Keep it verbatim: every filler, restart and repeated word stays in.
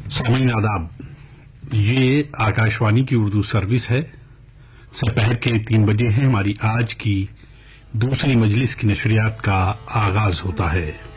सामीन आदाब, ये आकाशवाणी की उर्दू सर्विस है। दोपहर के तीन बजे हैं। हमारी आज की दूसरी मजलिस की नशरियात का आगाज होता है।